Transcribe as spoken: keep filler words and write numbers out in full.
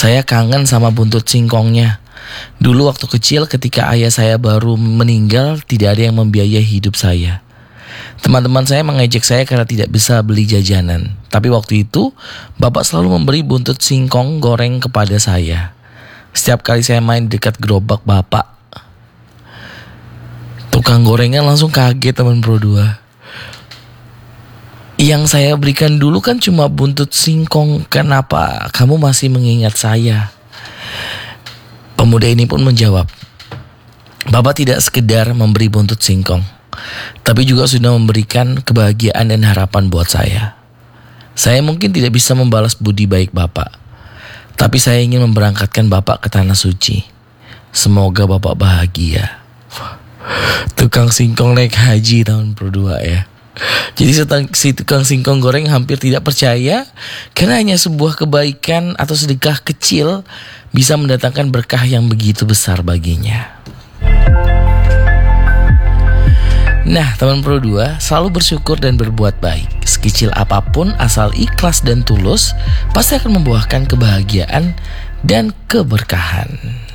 Saya kangen sama buntut singkongnya. Dulu waktu kecil ketika ayah saya baru meninggal, tidak ada yang membiayai hidup saya. Teman-teman saya mengejek saya karena tidak bisa beli jajanan. Tapi waktu itu, bapak selalu memberi buntut singkong goreng kepada saya. Setiap kali saya main di dekat gerobak bapak, tukang gorengan langsung kaget teman Pro dua. Yang saya berikan dulu kan cuma buntut singkong. Kenapa kamu masih mengingat saya? Pemuda ini pun menjawab, Bapak tidak sekedar memberi buntut singkong, tapi juga sudah memberikan kebahagiaan dan harapan buat saya. Saya mungkin tidak bisa membalas budi baik Bapak, tapi saya ingin memberangkatkan Bapak ke Tanah Suci. Semoga Bapak bahagia. Tukang singkong naik haji tahun Pro dua ya. Jadi si tukang singkong goreng hampir tidak percaya karena hanya sebuah kebaikan atau sedekah kecil bisa mendatangkan berkah yang begitu besar baginya. Nah, teman Pro dua, selalu bersyukur dan berbuat baik. Sekecil apapun asal ikhlas dan tulus pasti akan membuahkan kebahagiaan dan keberkahan.